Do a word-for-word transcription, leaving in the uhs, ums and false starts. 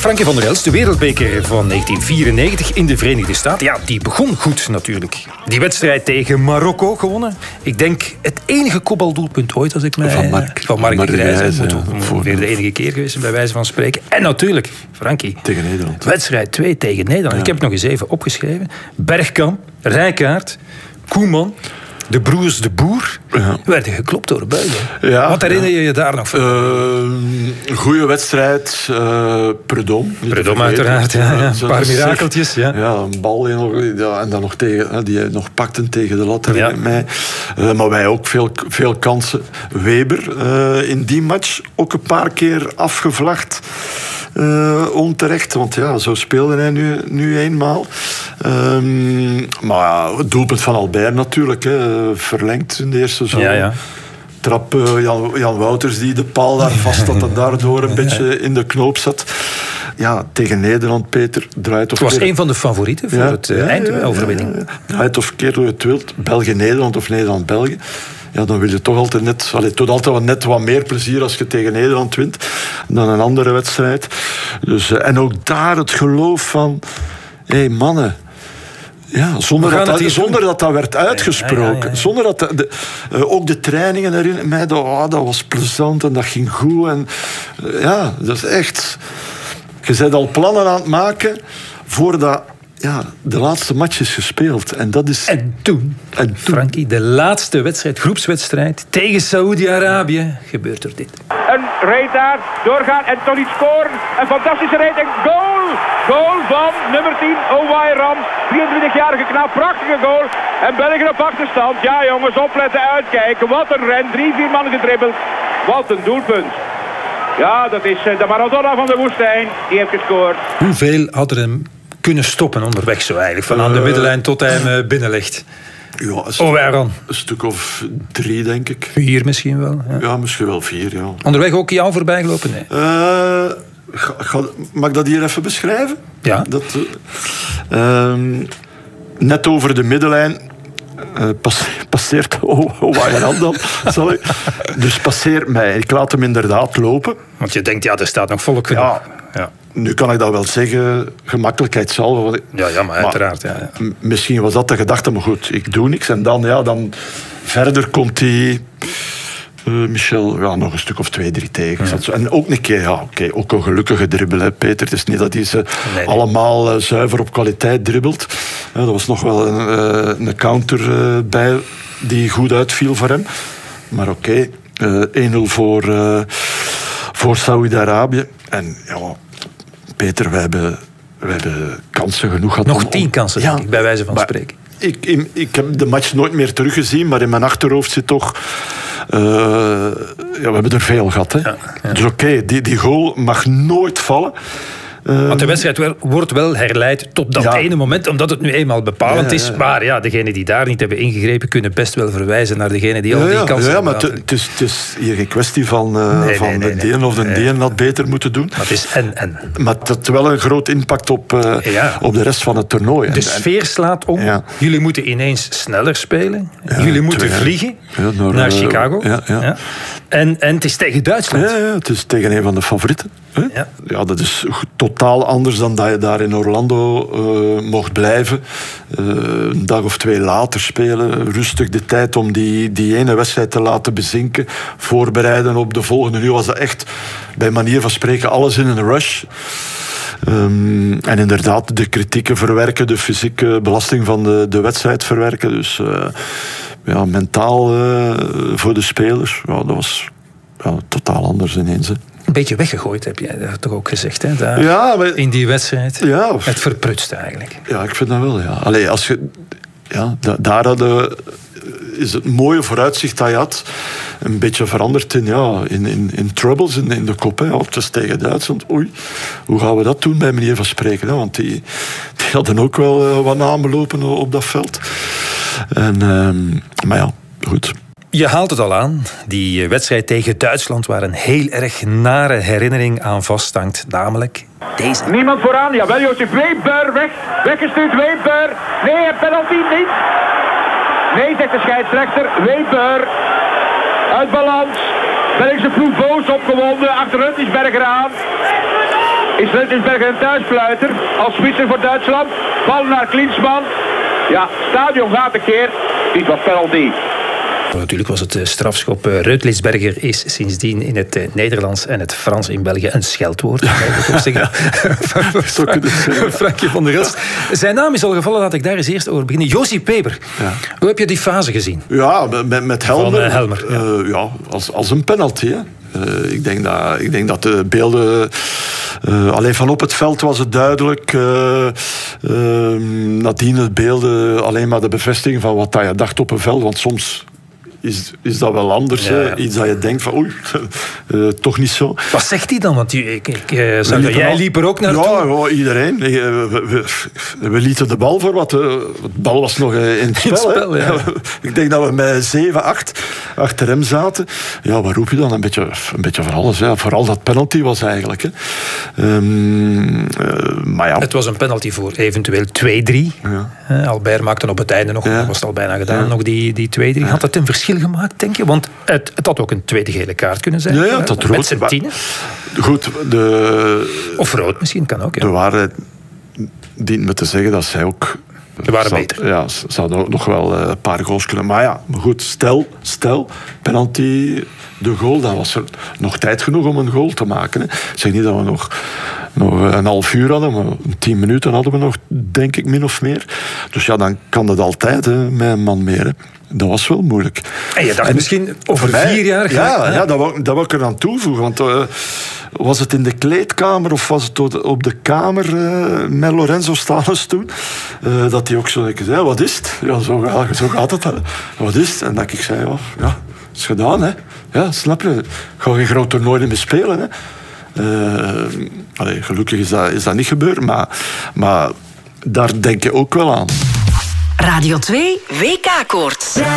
Frankie van der Elst, de wereldbeker van negentien vierennegentig in de Verenigde Staten. Ja, die begon goed natuurlijk. Die wedstrijd tegen Marokko gewonnen. Ik denk het enige kopbaldoelpunt ooit, als ik mij... Van Mark. Van Mark de Grijze. Moet ja, weer de enige keer geweest, bij wijze van spreken. En natuurlijk, Frankie. Tegen Nederland. Wedstrijd twee tegen Nederland. Ja. Ik heb het nog eens even opgeschreven. Bergkamp, Rijkaard, Koeman... De broers De Boer ja. werden geklopt door de Belgen. Ja, Wat herinner je je daar nog van? Uh, een goede wedstrijd. Uh, Predom. Predom uiteraard. Ja, ja. Een paar mirakeltjes. Ja. ja, een bal ja, en dan nog tegen, die nog pakten tegen de lat. Ja. Mij. Uh, maar wij ook veel, veel kansen. Weber uh, in die match ook een paar keer afgevlacht. Uh, onterecht, want ja, zo speelde hij nu, nu eenmaal. Um, maar ja, het doelpunt van Albert natuurlijk, hè, verlengd in de eerste zone. Ja, ja. Trap uh, Jan, Jan Wouters die de paal daar vast had en daardoor een beetje in de knoop zat. Ja, tegen Nederland, Peter, draait of Het was keer... een van de favorieten voor ja, het uh, ja, eindoverwinning. Ja, ja, ja. Draait of keer hoe het wilt. België-Nederland of Nederland-België. Ja, dan wil je toch altijd net... Allee, het doet altijd net wat meer plezier als je tegen Nederland wint dan een andere wedstrijd. Dus, uh, en ook daar het geloof van... Hé, hey, mannen... Ja, zonder, dat dat, zonder dat dat werd uitgesproken. Ja, ja, ja, ja. Zonder dat de, de, uh, ook de trainingen erin... Mij, dat, oh, dat was plezant en dat ging goed. En, uh, ja, dat is echt... Je bent al plannen aan het maken voordat... Ja, de laatste match is gespeeld. En dat is... En toen, en toen... Frankie, de laatste wedstrijd, groepswedstrijd tegen Saoedi-Arabië, gebeurt er dit. Een raid daar, doorgaan en toch niet scoren. Een fantastische raid en goal! Goal van nummer tien, Owai Rams. drieëntwintigjarige knaap, prachtige goal. En België op achterstand. Ja jongens, opletten, uitkijken. Wat een ren, drie, vier man gedribbeld. Wat een doelpunt. Ja, dat is de Maradona van de woestijn. Die heeft gescoord. Hoeveel hadden hem kunnen stoppen onderweg zo eigenlijk? Van aan de middenlijn tot hij hem binnenlegt. Ja, een, oh, een stuk of drie, denk ik. Vier misschien wel. Ja, ja misschien wel vier, ja. Onderweg ook jou voorbij gelopen? Nee. Uh, ga, ga, mag ik dat hier even beschrijven? Ja. Dat, uh, uh, net over de middenlijn uh, pas, passeert Owai Randal. Dus passeert mij. Ik laat hem inderdaad lopen. Want je denkt, ja, er staat nog volk genoeg. Ja. Ja. Nu kan ik dat wel zeggen, gemakkelijkheidshalve. Ja, ja, maar uiteraard. Maar, ja, ja. Misschien was dat de gedachte, maar goed, ik doe niks. En dan, ja, dan verder komt die uh, Michel ja, nog een stuk of twee, drie tegen. Ja. En ook een keer, ja, oké, okay, ook een gelukkige dribbel, hè, Peter. Het is niet dat hij ze nee, nee. allemaal uh, zuiver op kwaliteit dribbelt. Ja, er was nog wel een, uh, een counter uh, bij die goed uitviel voor hem. Maar oké, okay, uh, één nul voor, uh, voor Saoedi-Arabië. En ja... Peter, wij hebben, wij hebben kansen genoeg gehad. Nog tien kansen, ja, denk ik, bij wijze van spreken. Ik, ik, ik heb de match nooit meer teruggezien, maar in mijn achterhoofd zit toch... Uh, ja, we hebben er veel gehad. Hè? Ja, ja. Dus oké, okay, die, die goal mag nooit vallen. Uh, Want de wedstrijd wordt wel herleid tot dat ja. ene moment, omdat het nu eenmaal bepalend ja, ja, ja. is. Maar ja, degenen die daar niet hebben ingegrepen, kunnen best wel verwijzen naar degenen die ja, al die ja, kansen ja, hebben. Ja, maar het is, is hier geen kwestie van, uh, nee, van nee, nee, de een of de nee. een had beter moeten doen. Maar het is en, en. Maar het heeft wel een groot impact op, uh, ja. op de rest van het toernooi. De sfeer slaat om. Ja. Jullie moeten ineens sneller spelen. Ja, Jullie moeten twee, vliegen ja, naar, naar Chicago. Ja, ja. Ja. En, en het is tegen Duitsland. Ja, ja, het is tegen een van de favorieten. Ja. ja, dat is totaal anders dan dat je daar in Orlando uh, mocht blijven. Uh, een dag of twee later spelen. Rustig de tijd om die, die ene wedstrijd te laten bezinken. Voorbereiden op de volgende. Nu was dat echt, bij manier van spreken, alles in een rush. Um, en inderdaad, de kritieken verwerken. De fysieke belasting van de, de wedstrijd verwerken. Dus uh, ja, mentaal uh, voor de spelers. Ja, dat was ja, totaal anders ineens. Hè. Een beetje weggegooid, heb jij toch ook gezegd, hè? Daar, ja, maar, in die wedstrijd. Ja, het verprutst eigenlijk. Ja, ik vind dat wel, ja. Allee, als je... Ja, da, daar hadden... is het mooie vooruitzicht dat je had een beetje veranderd in, ja, in, in, in troubles in, in de kop. Hè. Het is tegen Duitsland. Oei, hoe gaan we dat doen bij manier van spreken? Hè? Want die, die hadden ook wel uh, wat namen lopen op dat veld. En, um, maar ja, goed. Je haalt het al aan. Die wedstrijd tegen Duitsland waar een heel erg nare herinnering aan vasthangt. Namelijk deze. Niemand vooraan. Jawel, Jozef Weber. Weg. Weggestuurd Weber. Nee, penalty niet. Nee, zegt de scheidsrechter. Weber. Uit balans. Belgische ploeg boos opgewonden. Achter Huntisberger aan. is Reutlingsberger een thuisfluiter als spitser voor Duitsland. Bal naar Klinsmann. Ja, stadion gaat een keer. Dit was penalty. Natuurlijk was het strafschop. Reutlingsberger is sindsdien in het Nederlands en het Frans in België een scheldwoord. Frankje van der Elst. Zijn naam is al gevallen, laat ik daar eens eerst over beginnen. Josie Peper. Ja. Hoe heb je die fase gezien? Ja, met, met Helmer. Van, uh, Helmer ja. Uh, ja, als, als een penalty. Hè. Uh, ik, denk dat, ik denk dat de beelden... Uh, alleen van op het veld was het duidelijk. Uh, uh, nadien de beelden alleen maar de bevestiging van wat je dacht op een veld. Want soms... Is, is dat wel anders. Ja, ja. Iets dat je denkt van, oei, uh, toch niet zo. Wat zegt hij dan? Want ik, ik, uh, zag dat jij al... liep er ook naartoe. Ja, ja iedereen. We, we, we, we lieten de bal voor wat. De bal was nog in het spel. In het spel ja. Ik denk dat we met zeven, acht achter hem zaten. Ja, wat roep je dan? Een beetje, een beetje van alles. Ja. Vooral dat penalty was eigenlijk. Hè. Um, uh, maar ja. Het was een penalty voor eventueel twee drie. Ja. Uh, Albert maakte op het einde nog, ja. was het al bijna gedaan, ja. nog die, die twee drie. Ja. Had dat een verschil gemaakt, denk je? Want het, het had ook een tweede gele kaart kunnen zijn. Ja, ja, het had rood. Met zijn tienen. Goed, de... Of rood misschien, kan ook. Ja. De waarheid dient me te zeggen dat zij ook... Ze waren zou, beter. Ja, ze zouden ook nog wel een paar goals kunnen. Maar ja, maar goed, stel, stel, penalty, de goal, dan was er nog tijd genoeg om een goal te maken. Hè. Ik zeg niet dat we nog, nog een half uur hadden, maar tien minuten hadden we nog, denk ik, min of meer. Dus ja, dan kan dat altijd, hè, met een man meer. Hè. Dat was wel moeilijk. En je dacht en misschien over mij, vier jaar... Ja, ja, dat wou, dat wou ik er aan toevoegen. Want uh, was het in de kleedkamer of was het op de kamer uh, met Lorenzo Stalens toen? Uh, dat hij ook zo zei, wat is het? Ja, zo, zo gaat het. Wat is het? En dat ik zei, ja, ja het is gedaan. Hè. Ja, snap je? Ik ga geen groot toernooi meer spelen. Hè. Uh, allee, gelukkig is dat, is dat niet gebeurd. Maar, maar daar denk je ook wel aan. Radio twee W K-koorts.